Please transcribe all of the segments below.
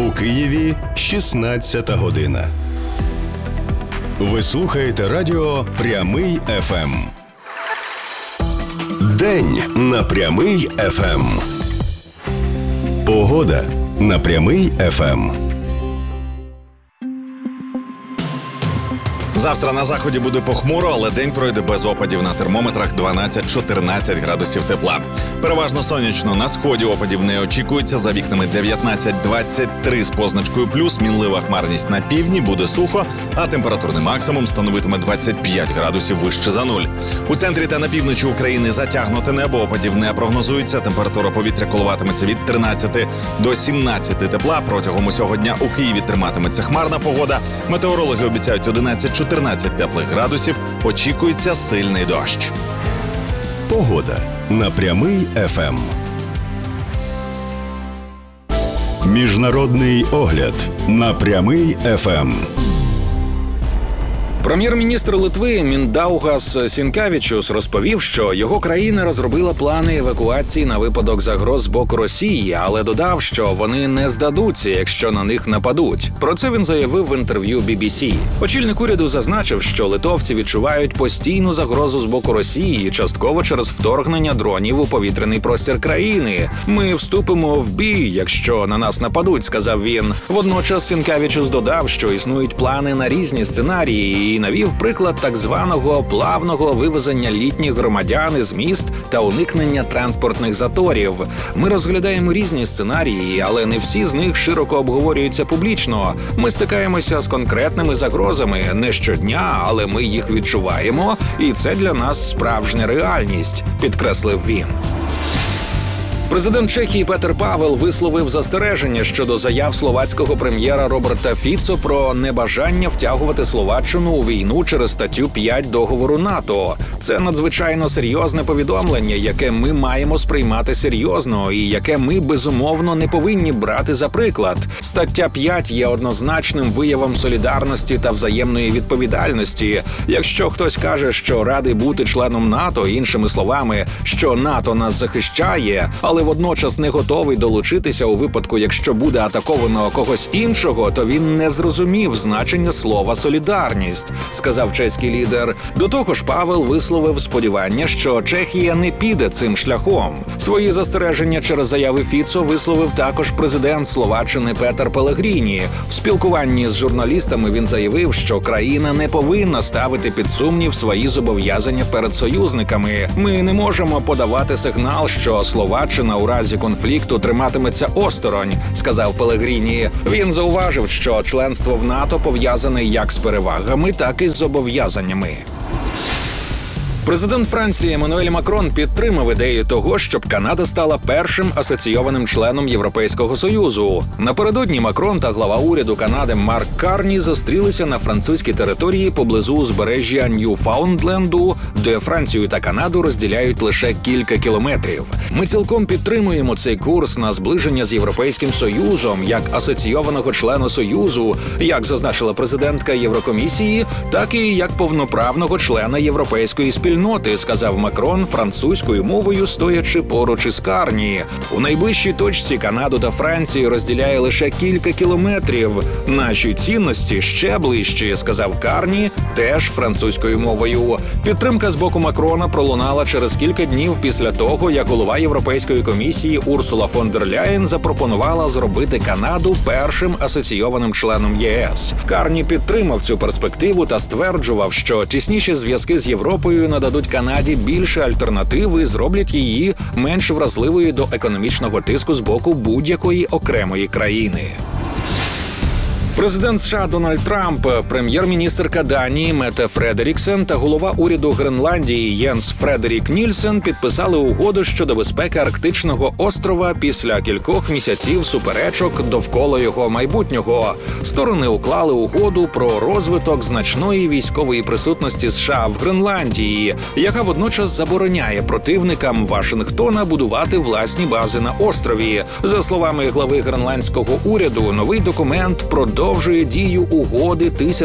У Києві 16 година. Ви слухаєте радіо «Прямий ФМ». День на «Прямий ФМ». Погода на «Прямий ФМ». Завтра на заході буде похмуро, але день пройде без опадів. На термометрах 12-14 градусів тепла. Переважно сонячно. На сході опадів не очікується. За вікнами 19-23 з позначкою плюс. Мінлива хмарність на півдні, буде сухо, а температурний максимум становитиме 25 градусів вище за нуль. У центрі та на півночі України затягнуте небо, опадів не прогнозується. Температура повітря коливатиметься від 13 до 17 тепла. Протягом усього дня у Києві триматиметься хмарна погода. Метеорологи обіцяють 11-14 теплих градусів, очікується сильний дощ. Погода на «Прямий ФМ». Міжнародний огляд на «Прямий ФМ». Прем'єр-міністр Литви Міндаугас Сінкевічус розповів, що його країна розробила плани евакуації на випадок загроз з боку Росії, але додав, що вони не здадуться, якщо на них нападуть. Про це він заявив в інтерв'ю BBC. Очільник уряду зазначив, що литовці відчувають постійну загрозу з боку Росії, частково через вторгнення дронів у повітряний простір країни. «Ми вступимо в бій, якщо на нас нападуть», – сказав він. Водночас Сінкевічус додав, що існують плани на різні сценарії, і навів приклад так званого плавного вивезення літніх громадян із міст та уникнення транспортних заторів. Ми розглядаємо різні сценарії, але не всі з них широко обговорюються публічно. Ми стикаємося з конкретними загрозами не щодня, але ми їх відчуваємо, і це для нас справжня реальність, підкреслив він. Президент Чехії Петер Павел висловив застереження щодо заяв словацького прем'єра Роберта Фіцо про небажання втягувати Словаччину у війну через статтю 5 договору НАТО. Це надзвичайно серйозне повідомлення, яке ми маємо сприймати серйозно і яке ми, безумовно, не повинні брати за приклад. Стаття 5 є однозначним виявом солідарності та взаємної відповідальності. Якщо хтось каже, що радий бути членом НАТО, іншими словами, що НАТО нас захищає, але водночас не готовий долучитися у випадку, якщо буде атаковано когось іншого, то він не зрозумів значення слова «солідарність», сказав чеський лідер. До того ж, Павел висловив сподівання, що Чехія не піде цим шляхом. Свої застереження через заяви Фіцо висловив також президент Словаччини Петер Пелегріні. В спілкуванні з журналістами він заявив, що країна не повинна ставити під сумнів свої зобов'язання перед союзниками. Ми не можемо подавати сигнал, що Словаччина у разі конфлікту триматиметься осторонь, сказав Пелегріні. Він зауважив, що членство в НАТО пов'язане як з перевагами, так і з зобов'язаннями. Президент Франції Еммануель Макрон підтримав ідею того, щоб Канада стала першим асоційованим членом Європейського Союзу. Напередодні Макрон та глава уряду Канади Марк Карні зустрілися на французькій території поблизу узбережжя Ньюфаундленду, де Францію та Канаду розділяють лише кілька кілометрів. Ми цілком підтримуємо цей курс на зближення з Європейським Союзом як асоційованого члена Союзу, як зазначила президентка Єврокомісії, так і як повноправного члена Європейської спільноти, сказав Макрон французькою мовою, стоячи поруч із Карні. У найближчій точці Канаду та Францію розділяє лише кілька кілометрів. Наші цінності ще ближчі, сказав Карні, теж французькою мовою. Підтримка з боку Макрона пролунала через кілька днів після того, як голова Європейської комісії Урсула фон дер Ляєн запропонувала зробити Канаду першим асоційованим членом ЄС. Карні підтримав цю перспективу та стверджував, що тісніші зв'язки з Європою нададуть Канаді більше альтернатив і зроблять її менш вразливою до економічного тиску з боку будь-якої окремої країни. Президент США Дональд Трамп, прем'єр-міністерка Данії Мете Фредеріксен та голова уряду Гренландії Єнс Фредерік Нільсен підписали угоду щодо безпеки Арктичного острова після кількох місяців суперечок довкола його майбутнього. Сторони уклали угоду про розвиток значної військової присутності США в Гренландії, яка водночас забороняє противникам Вашингтона будувати власні бази на острові. За словами глави гренландського уряду, новий документ про продовжує дію угоди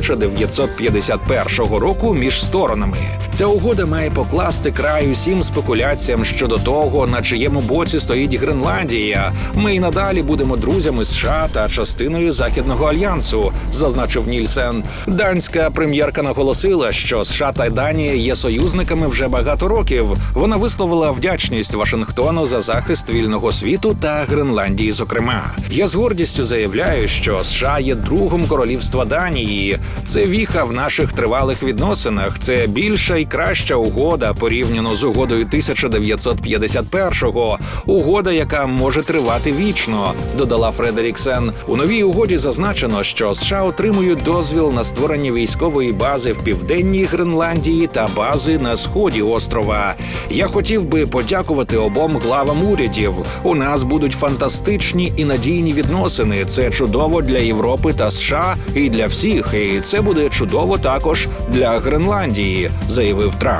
1951 року між сторонами. Ця угода має покласти край усім спекуляціям щодо того, на чиєму боці стоїть Гренландія. Ми й надалі будемо друзями США та частиною Західного альянсу, зазначив Нільсен. Данська прем'єрка наголосила, що США та Данія є союзниками вже багато років. Вона висловила вдячність Вашингтону за захист вільного світу та Гренландії, зокрема. Я з гордістю заявляю, що США є другом королівства Данії. Це віха в наших тривалих відносинах. Це більша і краща угода порівняно з угодою 1951-го. Угода, яка може тривати вічно, додала Фредеріксен. У новій угоді зазначено, що США отримують дозвіл на створення військової бази в південній Гренландії та бази на сході острова. Я хотів би подякувати обом главам урядів. У нас будуть фантастичні і надійні відносини. Це чудово для Європи та США і для всіх. І це буде чудово також для Гренландії, заявив Трамп.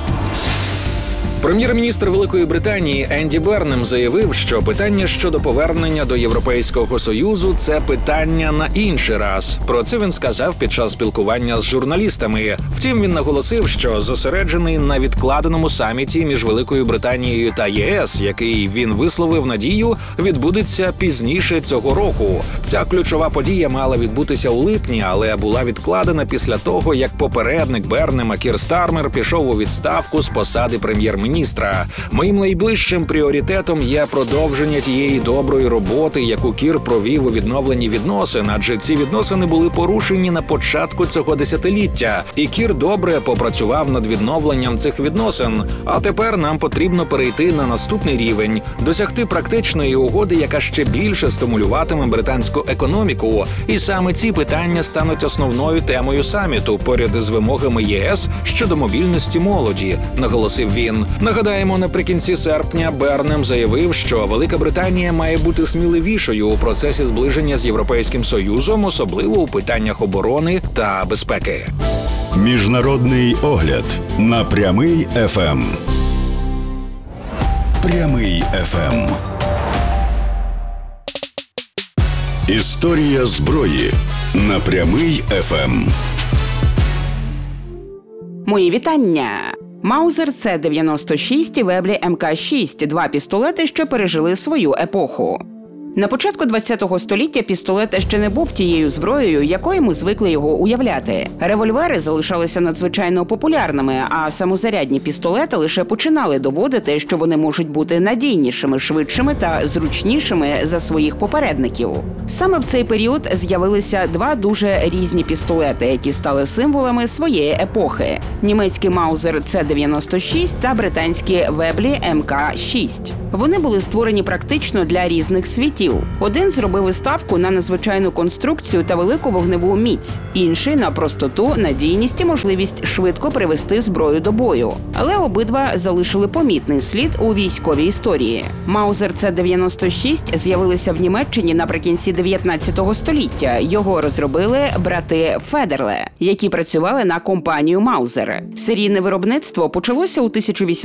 Прем'єр-міністр Великої Британії Енді Бернем заявив, що питання щодо повернення до Європейського Союзу – це питання на інший раз. Про це він сказав під час спілкування з журналістами. Втім, він наголосив, що зосереджений на відкладеному саміті між Великою Британією та ЄС, який він висловив надію, відбудеться пізніше цього року. Ця ключова подія мала відбутися у липні, але була відкладена після того, як попередник Бернема Кір Стармер пішов у відставку з посади прем'єр-міністра. Моїм найближчим пріоритетом є продовження тієї доброї роботи, яку Кір провів у відновленні відносин, адже ці відносини були порушені на початку цього десятиліття. І Кір добре попрацював над відновленням цих відносин. А тепер нам потрібно перейти на наступний рівень, досягти практичної угоди, яка ще більше стимулюватиме британську економіку. І саме ці питання стануть основною темою саміту, поряд із вимогами ЄС щодо мобільності молоді, наголосив він. Нагадаємо, наприкінці серпня Бернем заявив, що Велика Британія має бути сміливішою у процесі зближення з Європейським Союзом, особливо у питаннях оборони та безпеки. Міжнародний огляд на Прямий ФМ. Прямий ФМ. Історія зброї на Прямий ФМ. Мої вітання! Маузер С-96 і Веблі МК-6 – два пістолети, що пережили свою епоху. На початку ХХ століття пістолет ще не був тією зброєю, якою ми звикли його уявляти. Револьвери залишалися надзвичайно популярними, а самозарядні пістолети лише починали доводити, що вони можуть бути надійнішими, швидшими та зручнішими за своїх попередників. Саме в цей період з'явилися два дуже різні пістолети, які стали символами своєї епохи – німецький Маузер С-96 та британський Веблі МК-6. Вони були створені практично для різних світів. Один зробив ставку на надзвичайну конструкцію та велику вогневу міць, інший – на простоту, надійність і можливість швидко привести зброю до бою. Але обидва залишили помітний слід у військовій історії. Маузер С-96 з'явилися в Німеччині наприкінці 19 століття. Його розробили брати Федерле, які працювали на компанію Маузер. Серійне виробництво почалося у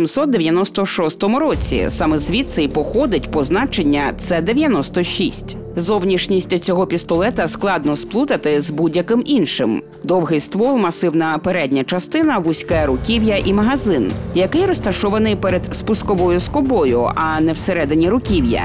1896 році. Саме звідси й походить позначення С-96. Зовнішність цього пістолета складно сплутати з будь-яким іншим. Довгий ствол, масивна передня частина, вузьке руків'я і магазин, який розташований перед спусковою скобою, а не всередині руків'я.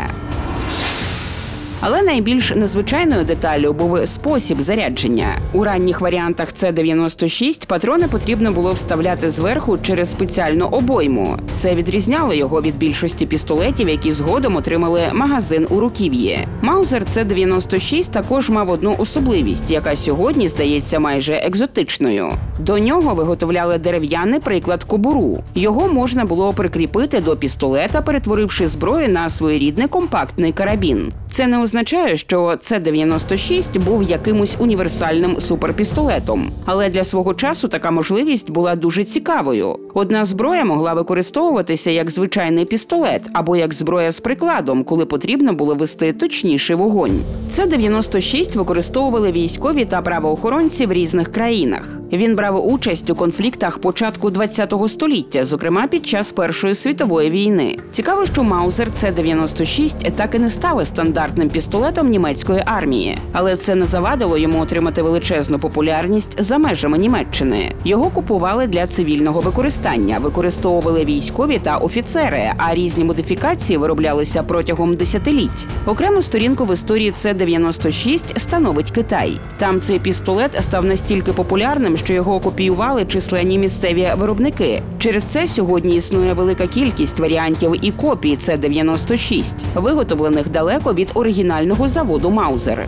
Але найбільш незвичайною деталлю був спосіб зарядження. У ранніх варіантах С-96 патрони потрібно було вставляти зверху через спеціальну обойму. Це відрізняло його від більшості пістолетів, які згодом отримали магазин у руків'ї. Маузер С-96 також мав одну особливість, яка сьогодні здається майже екзотичною. До нього виготовляли дерев'яний приклад кобуру. Його можна було прикріпити до пістолета, перетворивши зброю на своєрідний компактний карабін. Це не означає, що С-96 був якимось універсальним суперпістолетом. Але для свого часу така можливість була дуже цікавою. Одна зброя могла використовуватися як звичайний пістолет або як зброя з прикладом, коли потрібно було вести точніший вогонь. Це-96 використовували військові та правоохоронці в різних країнах. Він брав участь у конфліктах початку ХХ століття, зокрема під час Першої світової війни. Цікаво, що Маузер Це-96 так і не став стандартним пістолетом німецької армії. Але це не завадило йому отримати величезну популярність за межами Німеччини. Його купували для цивільного використання, використовували військові та офіцери, а різні модифікації вироблялися протягом десятиліть. Окрему сторінку в історії Це-96 становить Китай. Там цей пістолет став настільки популярним, що його копіювали численні місцеві виробники. Через це сьогодні існує велика кількість варіантів і копій Це-96, виготовлених далеко від оригінального заводу Маузер.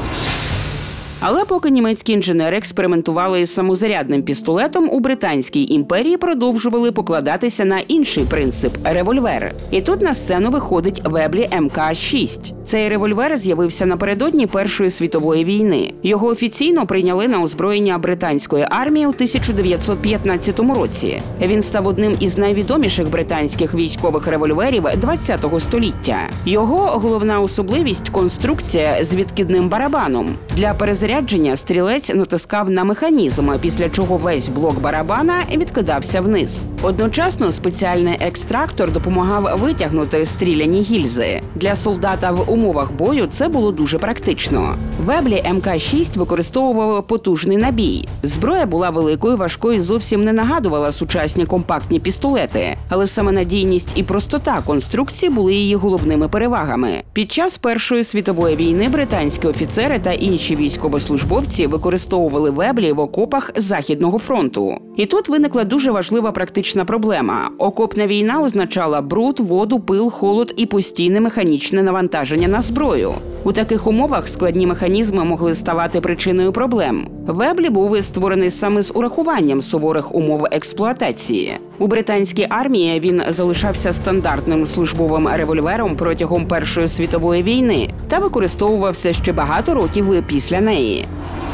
Але поки німецькі інженери експериментували із самозарядним пістолетом, у Британській імперії продовжували покладатися на інший принцип – револьвер. І тут на сцену виходить Веблі МК-6. Цей револьвер з'явився напередодні Першої світової війни. Його офіційно прийняли на озброєння британської армії у 1915 році. Він став одним із найвідоміших британських військових револьверів ХХ століття. Його головна особливість – конструкція з відкидним барабаном. Для перезарядження стрілець натискав на механізм, після чого весь блок барабана відкидався вниз. Одночасно спеціальний екстрактор допомагав витягнути стріляні гільзи. Для солдата в умовах бою це було дуже практично. Веблі МК-6 використовував потужний набій. Зброя була великою, важкою і зовсім не нагадувала сучасні компактні пістолети. Але саме надійність і простота конструкції були її головними перевагами. Під час Першої світової війни британські офіцери та інші військовослужбовці використовували Веблі в окопах Західного фронту. І тут виникла дуже важлива практична проблема. Окопна війна означала бруд, воду, пил, холод і постійне механічне навантаження на зброю. У таких умовах складні механізми могли ставати причиною проблем. Веблі був створений саме з урахуванням суворих умов експлуатації. У британській армії він залишався стандартним службовим револьвером протягом Першої світової війни та використовувався ще багато років після неї.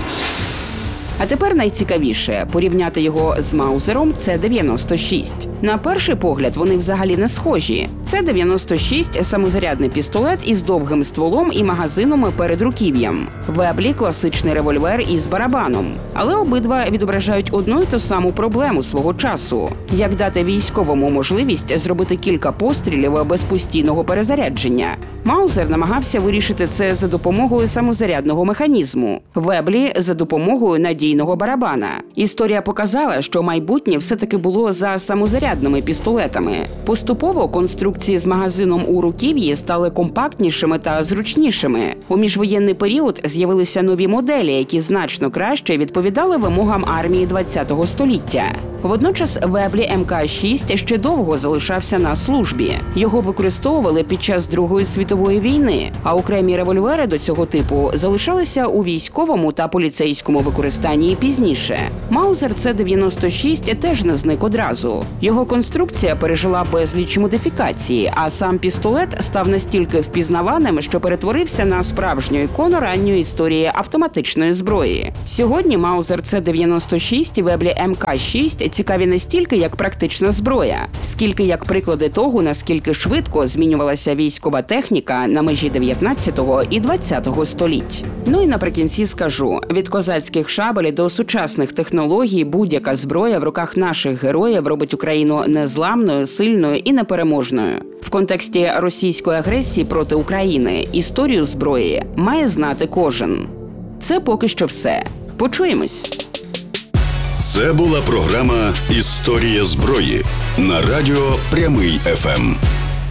А тепер найцікавіше – порівняти його з Маузером Це-96. На перший погляд вони взагалі не схожі. Це-96 – самозарядний пістолет із довгим стволом і магазином перед руків'ям. Веблі – класичний револьвер із барабаном. Але обидва відображають одну й ту саму проблему свого часу – як дати військовому можливість зробити кілька пострілів без постійного перезарядження. Маузер намагався вирішити це за допомогою самозарядного механізму. Веблі – за допомогою надійного барабана. Історія показала, що майбутнє все-таки було за самозарядними пістолетами. Поступово конструкції з магазином у руків'ї стали компактнішими та зручнішими. У міжвоєнний період з'явилися нові моделі, які значно краще відповідали вимогам армії ХХ століття. Водночас Веблі МК-6 ще довго залишався на службі. Його використовували під час Другої світової війни, а окремі револьвери до цього типу залишалися у військовому та поліцейському використанні пізніше. Маузер Це-96 теж не зник одразу. Його конструкція пережила безліч модифікацій, а сам пістолет став настільки впізнаваним, що перетворився на справжню ікону ранньої історії автоматичної зброї. Сьогодні Маузер Це-96 і Веблі МК-6 цікаві не стільки як практична зброя, скільки як приклади того, наскільки швидко змінювалася військова техніка на межі 19 і 20 століть. Ну і наприкінці скажу, від козацьких шабель до сучасних технологій будь-яка зброя в руках наших героїв робить Україну незламною, сильною і непереможною. В контексті російської агресії проти України історію зброї має знати кожен. Це поки що все. Почуємось! Це була програма «Історія зброї» на радіо Прямий ФМ.